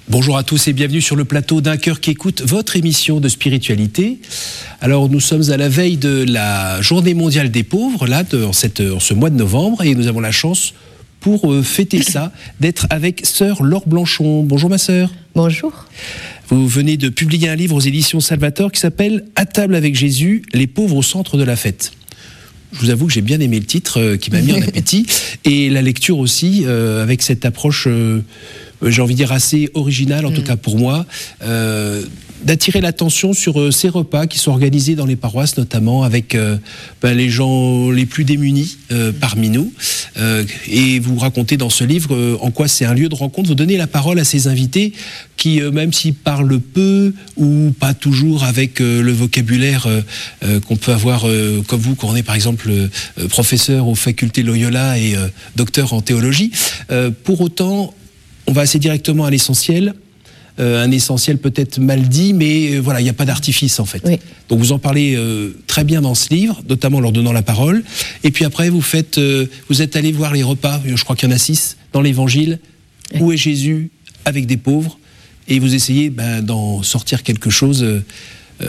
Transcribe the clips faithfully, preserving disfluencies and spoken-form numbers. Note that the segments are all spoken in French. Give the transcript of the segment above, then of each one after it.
Bonjour à tous et bienvenue sur le plateau d'Un Cœur qui écoute, votre émission de spiritualité. Alors nous sommes à la veille de la Journée mondiale des pauvres, là, de, en, cette, en ce mois de novembre, et nous avons la chance, pour euh, fêter ça, d'être avec sœur Laure Blanchon. Bonjour ma sœur. Bonjour. Vous venez de publier un livre aux éditions Salvator qui s'appelle « À table avec Jésus, les pauvres au centre de la fête ». Je vous avoue que j'ai bien aimé le titre, euh, qui m'a mis en appétit, et la lecture aussi, euh, avec cette approche, euh, j'ai envie de dire, assez originale, en mmh. tout cas pour moi, euh, d'attirer l'attention sur euh, ces repas qui sont organisés dans les paroisses, notamment avec euh, ben, les gens les plus démunis euh, parmi nous. Euh, et vous racontez dans ce livre euh, en quoi c'est un lieu de rencontre. Vous donnez la parole à ces invités qui, euh, même s'ils parlent peu ou pas toujours avec euh, le vocabulaire euh, euh, qu'on peut avoir, euh, comme vous, quand on est par exemple euh, professeur aux facultés Loyola et euh, docteur en théologie, euh, pour autant, on va assez directement à l'essentiel. Euh, un essentiel peut-être mal dit, mais euh, voilà, il n'y a pas d'artifice en fait. Oui. Donc vous en parlez euh, très bien dans ce livre, notamment en leur donnant la parole. Et puis après, vous faites, euh, vous êtes allé voir les repas, je crois qu'il y en a six, dans l'Évangile. Oui. Où est Jésus avec des pauvres? Et vous essayez ben, d'en sortir quelque chose, euh, euh,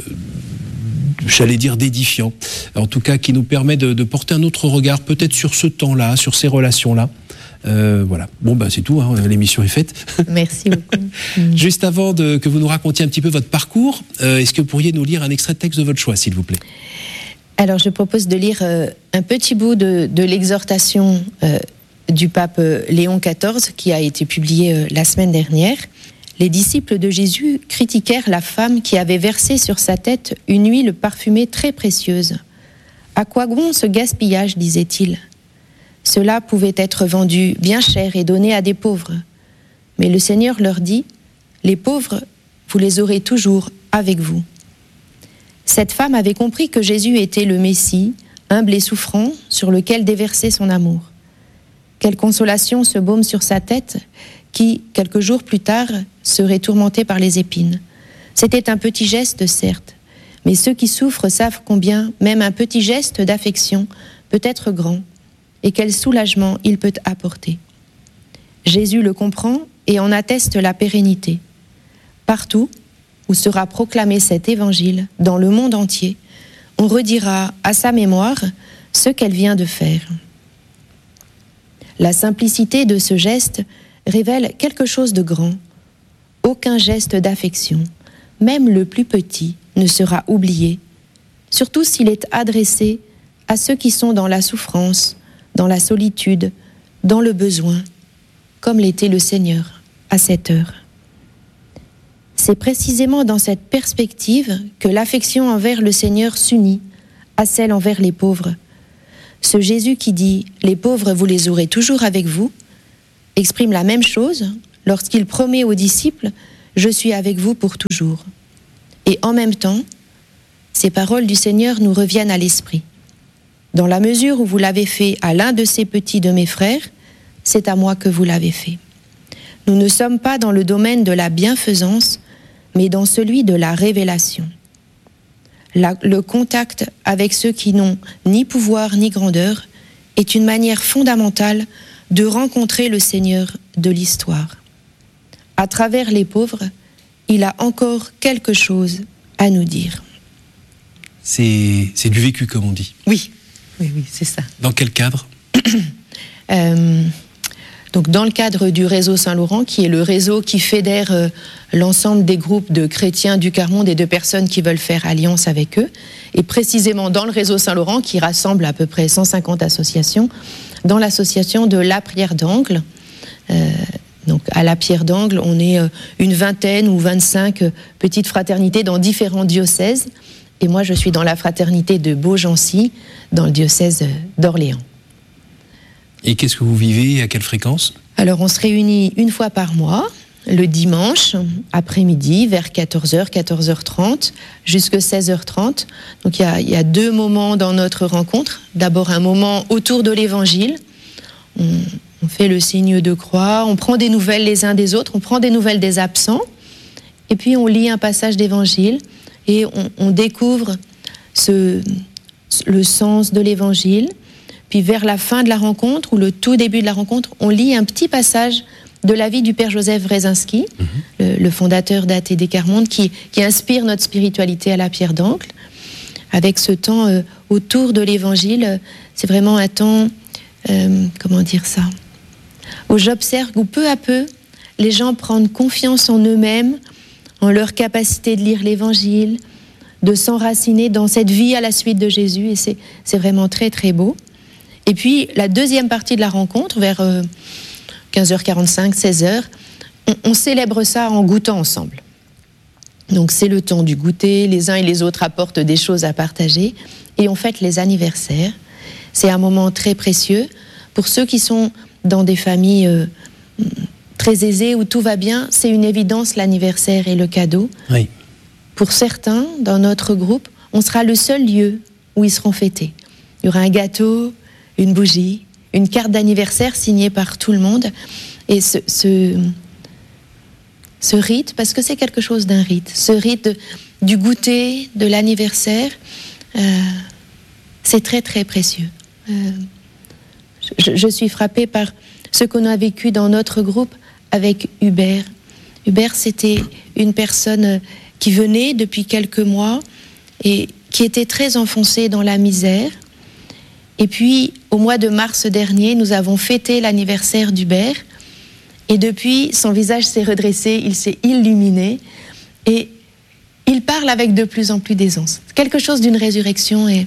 j'allais dire d'édifiant. En tout cas, qui nous permet de, de porter un autre regard, peut-être sur ce temps-là, sur ces relations-là. Euh, voilà. Bon, bah, c'est tout, hein, l'émission est faite. Merci beaucoup. Juste avant de, que vous nous racontiez un petit peu votre parcours, euh, est-ce que vous pourriez nous lire un extrait de texte de votre choix, s'il vous plaît? Alors, je propose de lire euh, un petit bout de, de l'exhortation euh, du pape Léon quatorze, qui a été publiée euh, la semaine dernière. Les disciples de Jésus critiquèrent la femme qui avait versé sur sa tête une huile parfumée très précieuse. « À quoi bon ce gaspillage ?» disait-il. Cela pouvait être vendu bien cher et donné à des pauvres. Mais le Seigneur leur dit, « Les pauvres, vous les aurez toujours avec vous. » Cette femme avait compris que Jésus était le Messie, humble et souffrant, sur lequel déverser son amour. Quelle consolation ce baume sur sa tête, qui, quelques jours plus tard, serait tourmenté par les épines. C'était un petit geste, certes, mais ceux qui souffrent savent combien même un petit geste d'affection peut être grand, et quel soulagement il peut apporter. Jésus le comprend et en atteste la pérennité. Partout où sera proclamé cet évangile, dans le monde entier, on redira à sa mémoire ce qu'elle vient de faire. La simplicité de ce geste révèle quelque chose de grand. Aucun geste d'affection, même le plus petit, ne sera oublié, surtout s'il est adressé à ceux qui sont dans la souffrance, dans la solitude, dans le besoin, comme l'était le Seigneur à cette heure. C'est précisément dans cette perspective que l'affection envers le Seigneur s'unit à celle envers les pauvres. Ce Jésus qui dit « Les pauvres, vous les aurez toujours avec vous » exprime la même chose lorsqu'il promet aux disciples « Je suis avec vous pour toujours ». Et en même temps, ces paroles du Seigneur nous reviennent à l'esprit. Dans la mesure où vous l'avez fait à l'un de ces petits de mes frères, c'est à moi que vous l'avez fait. Nous ne sommes pas dans le domaine de la bienfaisance, mais dans celui de la révélation. La, le contact avec ceux qui n'ont ni pouvoir ni grandeur est une manière fondamentale de rencontrer le Seigneur de l'histoire. À travers les pauvres, il a encore quelque chose à nous dire. C'est, c'est du vécu, comme on dit. Oui. Oui, oui, c'est ça. Dans quel cadre ? euh, donc dans le cadre du réseau Saint-Laurent, qui est le réseau qui fédère euh, l'ensemble des groupes de chrétiens du quart-monde et de personnes qui veulent faire alliance avec eux, et précisément dans le réseau Saint-Laurent, qui rassemble à peu près cent cinquante associations, dans l'association de la Prière d'Angle. Euh, donc à la Pierre d'Angle, on est euh, une vingtaine ou vingt-cinq euh, petites fraternités dans différents diocèses. Et moi, je suis dans la fraternité de Beaugency, dans le diocèse d'Orléans. Et qu'est-ce que vous vivez et à quelle fréquence ? Alors, on se réunit une fois par mois, le dimanche, après-midi, vers quatorze heures, quatorze heures trente, jusqu'à seize heures trente. Donc, il y a, il y a deux moments dans notre rencontre. D'abord, un moment autour de l'Évangile. On, on fait le signe de croix, on prend des nouvelles les uns des autres, on prend des nouvelles des absents, et puis on lit un passage d'Évangile. Et on, on découvre ce, le sens de l'Évangile. Puis vers la fin de la rencontre, ou le tout début de la rencontre, on lit un petit passage de la vie du père Joseph Wrezinski, mmh. le, le fondateur d'A T D Quart-Monde, qui, qui inspire notre spiritualité à la pierre d'Ancre. Avec ce temps euh, autour de l'Évangile, c'est vraiment un temps, euh, comment dire ça, où j'observe où peu à peu, les gens prennent confiance en eux-mêmes, en leur capacité de lire l'Évangile, de s'enraciner dans cette vie à la suite de Jésus, et c'est, c'est vraiment très très beau. Et puis la deuxième partie de la rencontre, vers euh, quinze heures quarante-cinq, seize heures, on, on célèbre ça en goûtant ensemble. Donc c'est le temps du goûter, les uns et les autres apportent des choses à partager, et on fête les anniversaires. C'est un moment très précieux pour ceux qui sont dans des familles euh, très aisées où tout va bien. C'est une évidence, l'anniversaire et le cadeau. Oui. Pour certains, dans notre groupe, on sera le seul lieu où ils seront fêtés. Il y aura un gâteau, une bougie, une carte d'anniversaire signée par tout le monde. Et ce, ce, ce rite, parce que c'est quelque chose d'un rite, ce rite de, du goûter, de l'anniversaire, euh, c'est très très précieux. Euh, je, je suis frappée par ce qu'on a vécu dans notre groupe avec Hubert. Hubert, c'était une personne qui venait depuis quelques mois et qui était très enfoncée dans la misère. Et puis, au mois de mars dernier, nous avons fêté l'anniversaire d'Hubert. Et depuis, son visage s'est redressé, il s'est illuminé. Et il parle avec de plus en plus d'aisance. Quelque chose d'une résurrection. Et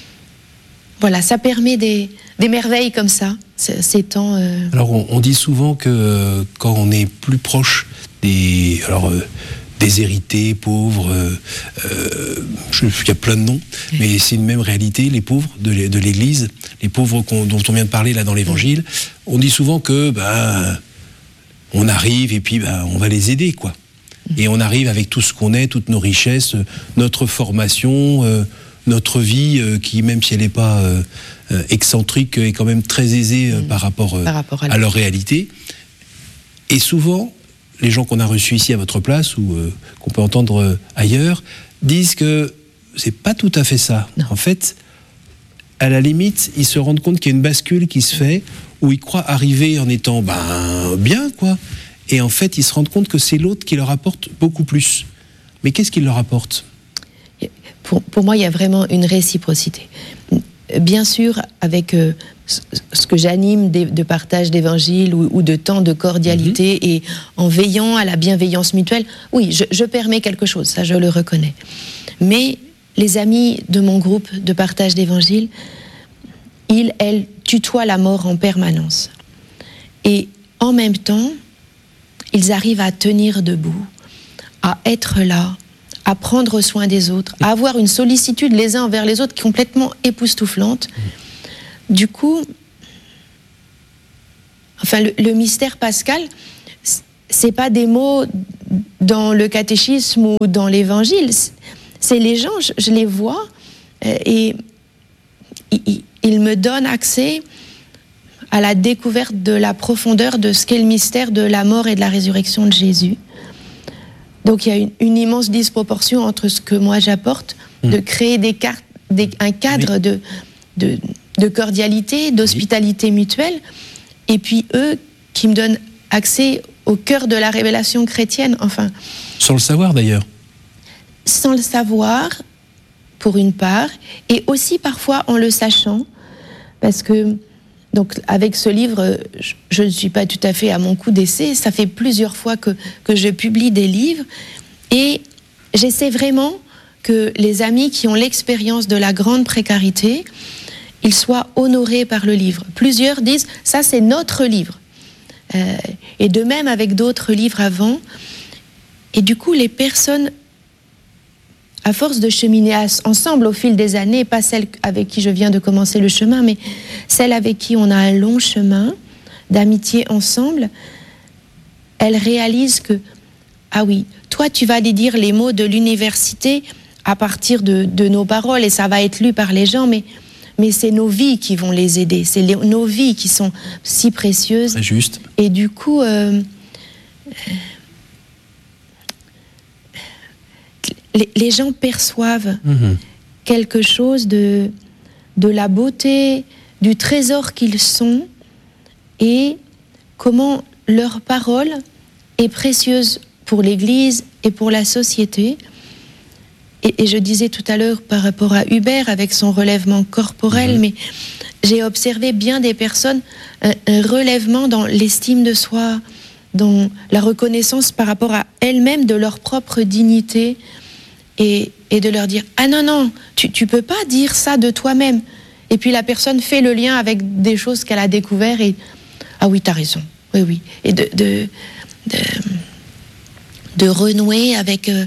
voilà, ça permet des, des merveilles comme ça, ces temps. Euh... Alors, on, on dit souvent que euh, quand on est plus proche des... Alors, euh, déshérités, pauvres, euh, euh, je, il y a plein de noms, oui. Mais c'est une même réalité, les pauvres de, de l'Église, les pauvres qu'on, dont on vient de parler là dans l'Évangile. Oui. On dit souvent que ben, on arrive et puis ben, on va les aider, quoi. Et on arrive avec tout ce qu'on est, toutes nos richesses, notre formation, euh, notre vie, euh, qui même si elle n'est pas euh, excentrique, est quand même très aisée euh, par rapport, euh, par rapport à, à leur réalité. Et souvent, les gens qu'on a reçus ici à votre place ou euh, qu'on peut entendre euh, ailleurs disent que c'est pas tout à fait ça. Non. En fait, à la limite, ils se rendent compte qu'il y a une bascule qui se fait où ils croient arriver en étant ben bien quoi. Et en fait, ils se rendent compte que c'est l'autre qui leur apporte beaucoup plus. Mais qu'est-ce qu'il leur apporte ? Pour, pour moi, il y a vraiment une réciprocité. Bien sûr, avec euh, ce que j'anime de, de partage d'évangile ou, ou de temps de cordialité, mmh. et en veillant à la bienveillance mutuelle, oui, je, je permets quelque chose, ça je le reconnais. Mais les amis de mon groupe de partage d'évangile, ils, elles, tutoient la mort en permanence. Et en même temps, ils arrivent à tenir debout, à être là, à prendre soin des autres, à avoir une sollicitude les uns envers les autres complètement époustouflante. Du coup, enfin, le, le mystère pascal, c'est pas des mots dans le catéchisme ou dans l'évangile, c'est les gens, je, je les vois, et ils, ils me donnent accès à la découverte de la profondeur de ce qu'est le mystère de la mort et de la résurrection de Jésus. Donc il y a une, une immense disproportion entre ce que moi j'apporte, mmh. de créer des cartes, des, un cadre oui. de, de, de cordialité, d'hospitalité oui. mutuelle, et puis eux qui me donnent accès au cœur de la révélation chrétienne, enfin... Sans le savoir d'ailleurs. Sans le savoir, pour une part, et aussi parfois en le sachant, parce que... Donc, avec ce livre, je ne suis pas tout à fait à mon coup d'essai. Ça fait plusieurs fois que, que je publie des livres. Et j'essaie vraiment que les amis qui ont l'expérience de la grande précarité, ils soient honorés par le livre. Plusieurs disent, ça c'est notre livre. Euh, et de même avec d'autres livres avant. Et du coup, les personnes, à force de cheminer ensemble au fil des années, pas celles avec qui je viens de commencer le chemin, mais celles avec qui on a un long chemin d'amitié ensemble, elles réalisent que, ah oui, toi tu vas aller dire les mots de l'université à partir de, de nos paroles et ça va être lu par les gens, mais, mais c'est nos vies qui vont les aider, c'est les, nos vies qui sont si précieuses. C'est juste. Et du coup... Euh, Les, les gens perçoivent mmh. quelque chose de, de la beauté, du trésor qu'ils sont, et comment leur parole est précieuse pour l'Église et pour la société. Et, et je disais tout à l'heure par rapport à Hubert avec son relèvement corporel, mmh. mais j'ai observé bien des personnes, un, un relèvement dans l'estime de soi, dans la reconnaissance par rapport à elles-mêmes de leur propre dignité, et, et de leur dire « Ah non, non, tu ne peux pas dire ça de toi-même ». Et puis la personne fait le lien avec des choses qu'elle a découvertes et « Ah oui, t'as raison, oui, oui ». Et de, de, de, de renouer avec... Euh,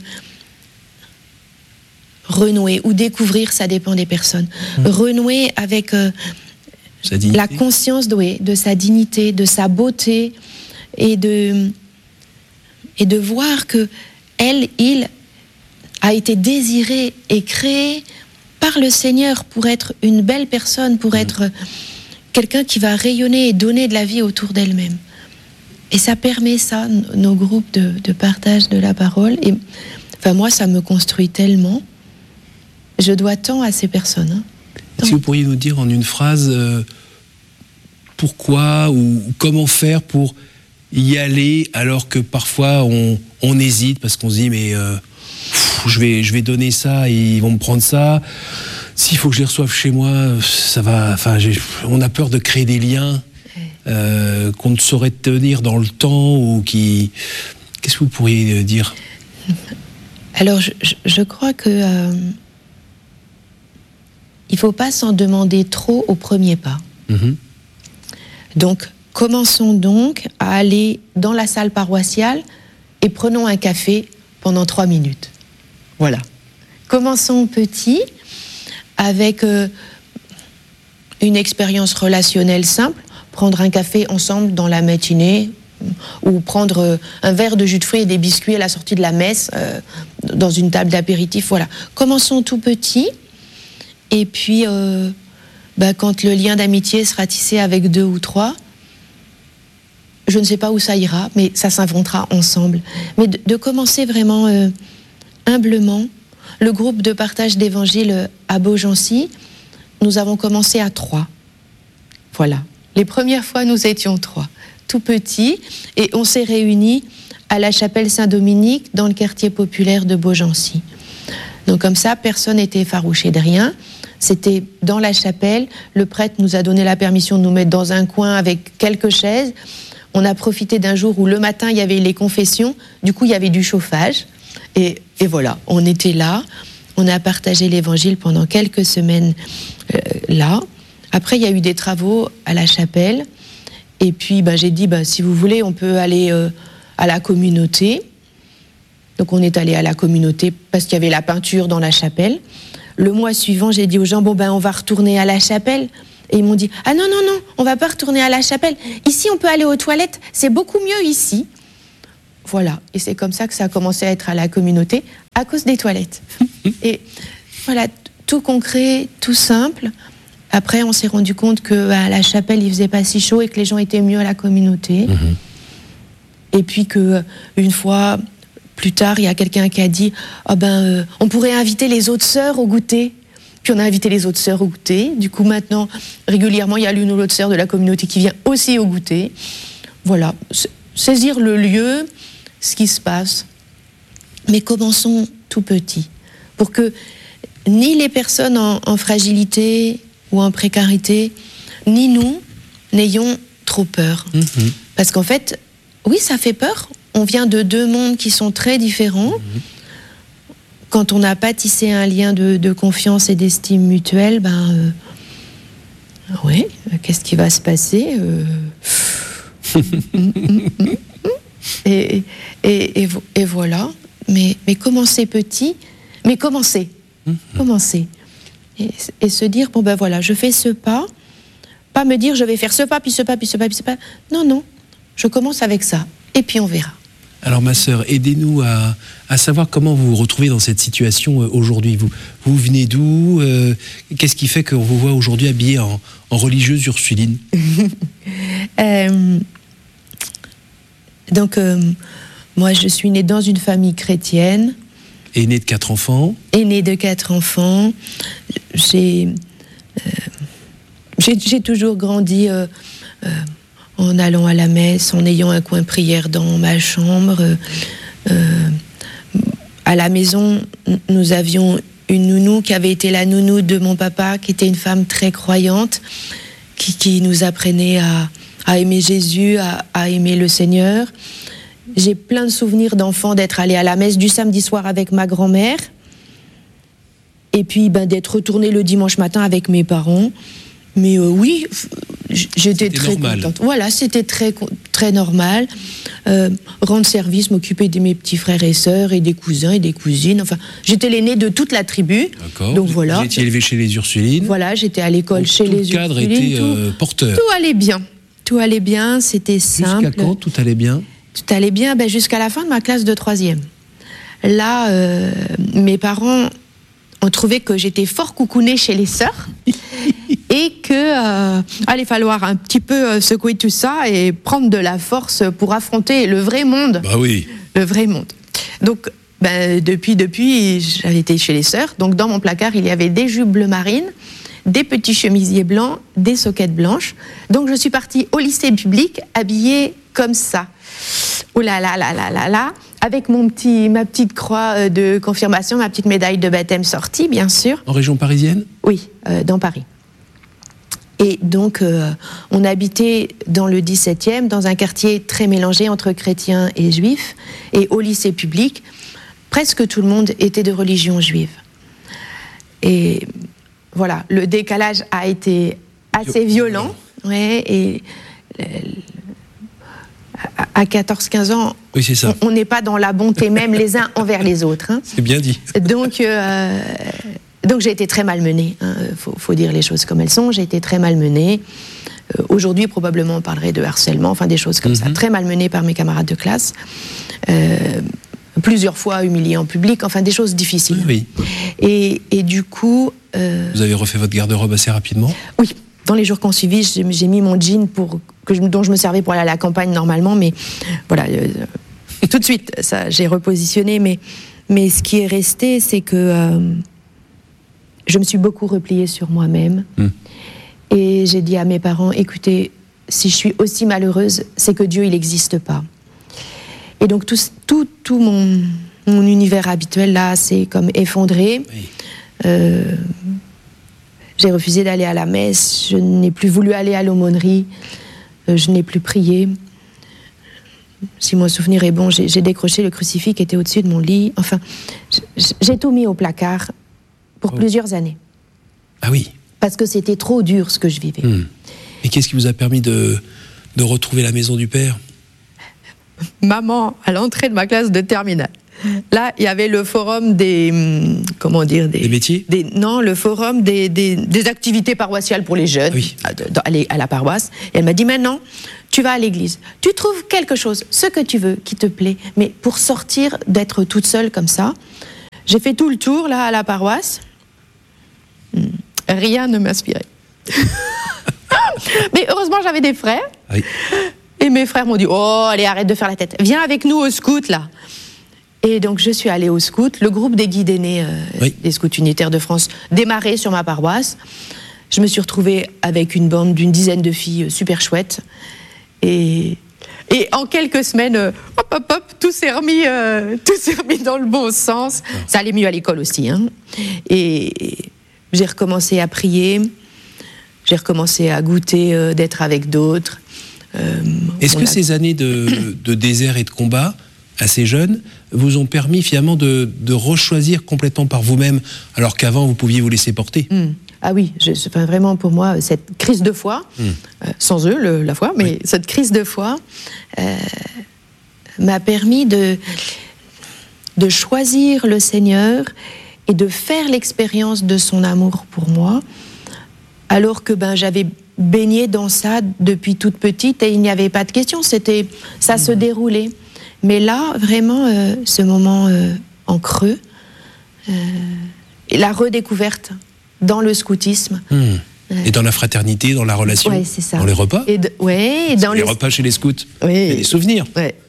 renouer ou découvrir, ça dépend des personnes. Mmh. Renouer avec euh, la conscience de, oui, de sa dignité, de sa beauté, et de, et de voir que elle, il a été désiré et créé par le Seigneur pour être une belle personne, pour mmh. être quelqu'un qui va rayonner et donner de la vie autour d'elle-même. Et ça permet ça, nos groupes de, de partage de la parole. Et enfin, moi, ça me construit tellement. Je dois tant à ces personnes. Hein. Est-ce que vous pourriez nous dire en une phrase euh, pourquoi ou comment faire pour y aller alors que parfois on, on hésite parce qu'on se dit mais euh, pff, je vais je vais donner ça et ils vont me prendre ça. S'il faut que je les reçoive chez moi, ça va. Enfin, j'ai, on a peur de créer des liens euh, qu'on ne saurait tenir dans le temps ou qui. Qu'est-ce que vous pourriez dire? Alors, je, je crois que euh, il ne faut pas s'en demander trop au premier pas. Mmh. Donc, commençons donc à aller dans la salle paroissiale et prenons un café pendant trois minutes. Voilà. Commençons petit, avec euh, une expérience relationnelle simple, prendre un café ensemble dans la matinée, ou prendre euh, un verre de jus de fruits et des biscuits à la sortie de la messe, euh, dans une table d'apéritif, voilà. Commençons tout petit, et puis, euh, bah, quand le lien d'amitié sera tissé avec deux ou trois, je ne sais pas où ça ira, mais ça s'inventera ensemble. Mais de, de commencer vraiment euh, humblement. Le groupe de partage d'évangile à Beaugency, nous avons commencé à trois. Voilà. Les premières fois, nous étions trois, tout petits, et on s'est réunis à la chapelle Saint-Dominique, dans le quartier populaire de Beaugency. Donc comme ça, personne n'était effarouché de rien. C'était dans la chapelle. Le prêtre nous a donné la permission de nous mettre dans un coin avec quelques chaises. On a profité d'un jour où le matin, il y avait les confessions. Du coup, il y avait du chauffage. Et, et voilà, on était là. On a partagé l'évangile pendant quelques semaines euh, là. Après, il y a eu des travaux à la chapelle. Et puis, ben, j'ai dit, ben, si vous voulez, on peut aller euh, à la communauté. Donc, on est allé à la communauté parce qu'il y avait la peinture dans la chapelle. Le mois suivant, j'ai dit aux gens, bon, ben, on va retourner à la chapelle. Et ils m'ont dit, ah non, non, non, on va pas retourner à la chapelle. Ici, on peut aller aux toilettes. C'est beaucoup mieux ici. Voilà. Et c'est comme ça que ça a commencé à être à la communauté, à cause des toilettes. Et voilà, tout concret, tout simple. Après, on s'est rendu compte qu'à la chapelle, il faisait pas si chaud et que les gens étaient mieux à la communauté. Mmh. Et puis que une fois, plus tard, il y a quelqu'un qui a dit, oh ben, euh, on pourrait inviter les autres sœurs au goûter. Puis on a invité les autres sœurs au goûter. Du coup, maintenant, régulièrement, il y a l'une ou l'autre sœur de la communauté qui vient aussi au goûter. Voilà, saisir le lieu, ce qui se passe. Mais commençons tout petit, pour que ni les personnes en, en fragilité ou en précarité, ni nous, n'ayons trop peur. Mmh. Parce qu'en fait, oui, ça fait peur. On vient de deux mondes qui sont très différents. Mmh. Quand on n'a pas tissé un lien de, de confiance et d'estime mutuelle, ben, euh, oui, qu'est-ce qui va se passer euh... et, et, et, et voilà. Mais, mais commencer petit, mais commencer, mmh. commencer. Et, et se dire, bon ben voilà, je fais ce pas, pas me dire je vais faire ce pas, puis ce pas, puis ce pas, puis ce pas. Non, non, je commence avec ça, et puis on verra. Alors ma sœur, aidez-nous à, à savoir comment vous vous retrouvez dans cette situation euh, aujourd'hui. Vous, vous venez d'où euh, Qu'est-ce qui fait qu'on vous voit aujourd'hui habillée en, en religieuse ursuline? euh, Donc, euh, moi je suis née dans une famille chrétienne. Aînée de quatre enfants. Aînée de quatre enfants. J'ai, euh, j'ai, j'ai toujours grandi euh, euh, en allant à la messe, en ayant un coin prière dans ma chambre. Euh, euh, à la maison, nous avions une nounou qui avait été la nounou de mon papa, qui était une femme très croyante, qui, qui nous apprenait à, à aimer Jésus, à, à aimer le Seigneur. J'ai plein de souvenirs d'enfants d'être allée à la messe du samedi soir avec ma grand-mère, et puis ben, d'être retournée le dimanche matin avec mes parents. Mais euh, oui, j'étais c'était très normal. contente. Voilà, c'était très, très normal. Euh, rendre service, m'occuper de mes petits frères et sœurs, et des cousins et des cousines. Enfin, j'étais l'aînée de toute la tribu. D'accord. Donc vous, voilà. Vous étiez élevé chez les Ursulines. Voilà, j'étais à l'école Donc, chez tout les le cadre Ursulines. était euh, porteur. Tout allait bien. Tout allait bien, c'était simple. Jusqu'à quand tout allait bien? Tout allait bien ben, jusqu'à la fin de ma classe de troisième. Là, euh, mes parents ont trouvé que j'étais fort coucounée chez les sœurs et que euh, allait falloir un petit peu euh, secouer tout ça et prendre de la force pour affronter le vrai monde. Bah oui. Le vrai monde. Donc, ben, depuis, depuis, j'avais été chez les sœurs. Donc, dans mon placard, il y avait des jupes bleu marine, des petits chemisiers blancs, des soquettes blanches. Donc, je suis partie au lycée public habillée comme ça. Oh là là là là là là, avec mon petit, ma petite croix de confirmation, ma petite médaille de baptême sortie, bien sûr. En région parisienne? Oui, euh, dans Paris. Et donc, euh, on habitait dans le dix-septième, dans un quartier très mélangé entre chrétiens et juifs. Et au lycée public, presque tout le monde était de religion juive. Et voilà, le décalage a été assez violent. Ouais, et euh, à quatorze quinze ans, oui, c'est ça. on n'est pas dans la bonté même les uns envers les autres. Hein. C'est bien dit. Donc, euh, donc j'ai été très malmenée. Il hein. faut, faut dire les choses comme elles sont. J'ai été très malmenée. Euh, aujourd'hui, probablement, on parlerait de harcèlement, enfin des choses comme mm-hmm. ça. Très malmenée par mes camarades de classe. Euh, plusieurs fois humiliée en public. Enfin, des choses difficiles. Oui. Et, et du coup... Euh, Vous avez refait votre garde-robe assez rapidement? Oui. Dans les jours qui ont suivi, j'ai, j'ai mis mon jean pour, que je, dont je me servais pour aller à la campagne normalement, mais voilà, euh, tout de suite, ça, j'ai repositionné. Mais, mais ce qui est resté, c'est que euh, je me suis beaucoup repliée sur moi-même. Mm. Et j'ai dit à mes parents, écoutez, si je suis aussi malheureuse, c'est que Dieu, il n'existe pas. Et donc tout, tout, tout mon, mon univers habituel, là, c'est comme effondré. Oui. Euh, J'ai refusé d'aller à la messe, je n'ai plus voulu aller à l'aumônerie, euh, je n'ai plus prié. Si mon souvenir est bon, j'ai, j'ai décroché le crucifix qui était au-dessus de mon lit. Enfin, j'ai tout mis au placard pour oh. plusieurs années. Ah oui. Parce que c'était trop dur ce que je vivais. Mmh. Et qu'est-ce qui vous a permis de, de retrouver la maison du Père? Maman, à l'entrée de ma classe de terminale. Là, il y avait le forum des... Comment dire Des, des métiers des, Non, le forum des, des, des activités paroissiales pour les jeunes, oui. à, à la paroisse. Et elle m'a dit, maintenant, tu vas à l'église. Tu trouves quelque chose, ce que tu veux, qui te plaît. Mais pour sortir, d'être toute seule comme ça, j'ai fait tout le tour, là, à la paroisse. Rien ne m'inspirait. Mais heureusement, j'avais des frères. Oui. Et mes frères m'ont dit, oh, allez, arrête de faire la tête. Viens avec nous au scout, là. Et donc, je suis allée au scout. Le groupe des guides aînés euh, oui. des scouts unitaires de France démarrait sur ma paroisse. Je me suis retrouvée avec une bande d'une dizaine de filles super chouettes. Et, et en quelques semaines, euh, hop, hop, hop, tout s'est remis, euh, tout s'est remis dans le bon sens. Ah. Ça allait mieux à l'école aussi. Hein. Et, et j'ai recommencé à prier. J'ai recommencé à goûter euh, d'être avec d'autres. Euh, Est-ce que a... ces années de, de désert et de combat, assez jeunes, vous ont permis finalement de, de rechoisir complètement par vous-même, alors qu'avant vous pouviez vous laisser porter? mmh. Ah oui, je, enfin, vraiment pour moi, cette crise de foi, mmh. euh, sans eux le, la foi, mais oui. cette crise de foi euh, m'a permis de, de choisir le Seigneur et de faire l'expérience de son amour pour moi, alors que ben, j'avais baigné dans ça depuis toute petite et il n'y avait pas de question, c'était, ça mmh. se déroulait. Mais là, vraiment, euh, ce moment euh, en creux, euh, et la redécouverte dans le scoutisme. Mmh. Euh, et dans la fraternité, dans la relation, ouais, c'est ça. dans les repas. Et de, ouais, et dans les les repas chez les scouts, ouais, il y a des souvenirs. Ouais.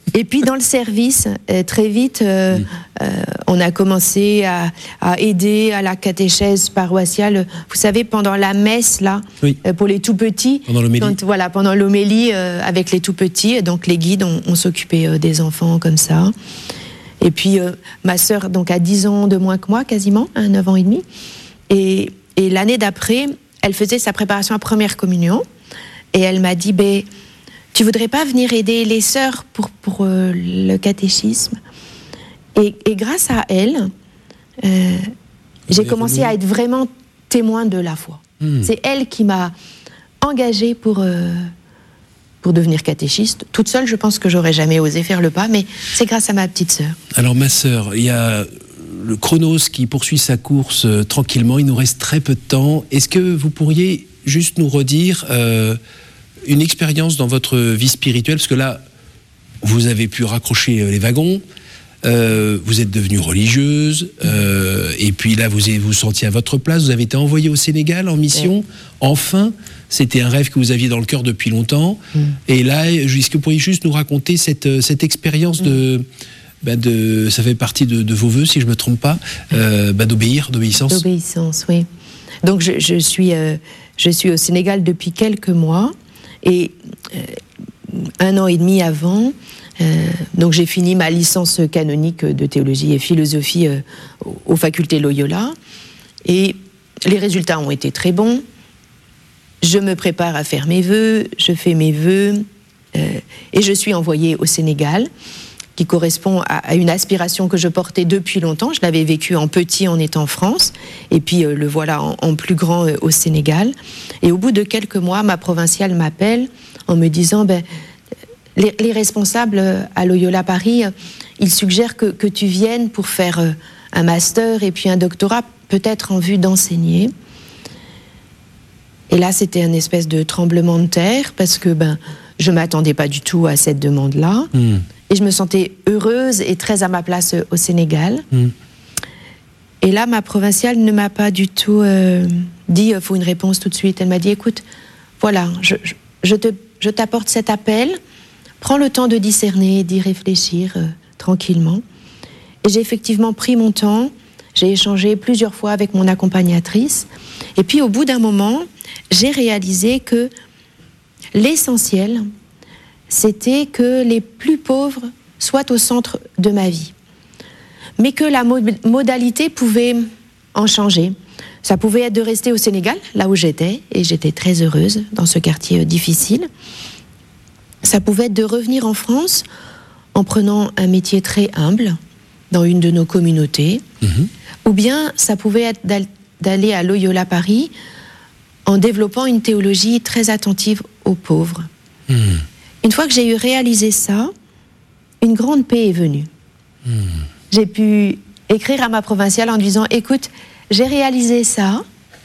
Et puis dans le service, euh, très vite, euh, mmh. euh, on a commencé à, à aider à la catéchèse paroissiale. Vous savez, pendant la messe, là, oui. euh, pour les tout-petits, pendant l'homélie, quand, voilà, pendant l'homélie euh, avec les tout-petits, donc les guides, on, on s'occupait euh, des enfants comme ça. Et puis euh, ma sœur, donc a dix ans de moins que moi, quasiment, hein, neuf ans et demi. Et, et l'année d'après, elle faisait sa préparation à première communion. Et elle m'a dit, ben, tu voudrais pas venir aider les sœurs pour, pour euh, le catéchisme? et, et grâce à elle, euh, j'ai commencé à être vraiment témoin de la foi. Mmh. C'est elle qui m'a engagée pour, euh, pour devenir catéchiste. Toute seule, je pense que j'aurais jamais osé faire le pas, mais c'est grâce à ma petite sœur. Alors ma sœur, il y a le chronos qui poursuit sa course euh, tranquillement, il nous reste très peu de temps. Est-ce que vous pourriez juste nous redire euh, une expérience dans votre vie spirituelle, parce que là, vous avez pu raccrocher les wagons, euh, vous êtes devenue religieuse, euh, et puis là, vous vous sentiez à votre place, vous avez été envoyée au Sénégal en mission, oui. Enfin, c'était un rêve que vous aviez dans le cœur depuis longtemps, mm. Et là, est-ce que vous pourriez juste nous raconter cette, cette expérience mm. de... Bah de, ça fait partie de, de vos vœux, si je ne me trompe pas, euh, bah d'obéir, d'obéissance. D'obéissance, oui. Donc je, je, suis, euh, je suis au Sénégal depuis quelques mois, et euh, un an et demi avant, euh, donc j'ai fini ma licence canonique de théologie et philosophie euh, aux facultés Loyola, et les résultats ont été très bons. Je me prépare à faire mes vœux, je fais mes vœux, euh, et je suis envoyée au Sénégal, qui correspond à une aspiration que je portais depuis longtemps. Je l'avais vécu en petit en étant en France, et puis euh, le voilà en, en plus grand euh, au Sénégal. Et au bout de quelques mois, ma provinciale m'appelle en me disant ben, les, les responsables à Loyola Paris, euh, ils suggèrent que, que tu viennes pour faire euh, un master et puis un doctorat, peut-être en vue d'enseigner. Et là, c'était une espèce de tremblement de terre, parce que ben, je ne m'attendais pas du tout à cette demande-là. Mmh. Et je me sentais heureuse et très à ma place au Sénégal. Mmh. Et là, ma provinciale ne m'a pas du tout euh, dit « faut une réponse tout de suite ». Elle m'a dit « écoute, voilà, je, je, je, te, je t'apporte cet appel, prends le temps de discerner, d'y réfléchir euh, tranquillement ». Et j'ai effectivement pris mon temps, j'ai échangé plusieurs fois avec mon accompagnatrice. Et puis au bout d'un moment, j'ai réalisé que l'essentiel, c'était que les plus pauvres soient au centre de ma vie. Mais que la modalité pouvait en changer. Ça pouvait être de rester au Sénégal, là où j'étais, et j'étais très heureuse dans ce quartier difficile. Ça pouvait être de revenir en France en prenant un métier très humble dans une de nos communautés. Mmh. Ou bien ça pouvait être d'aller à Loyola Paris en développant une théologie très attentive aux pauvres. Mmh. Une fois que j'ai eu réalisé ça, une grande paix est venue. Mmh. J'ai pu écrire à ma provinciale en disant « Écoute, j'ai réalisé ça,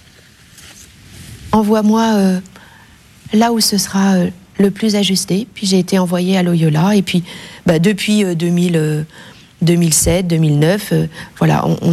envoie-moi euh, là où ce sera euh, le plus ajusté. » Puis j'ai été envoyée à Loyola, et puis bah, depuis euh, deux mille, euh, deux mille sept, deux mille neuf, euh, voilà, on, on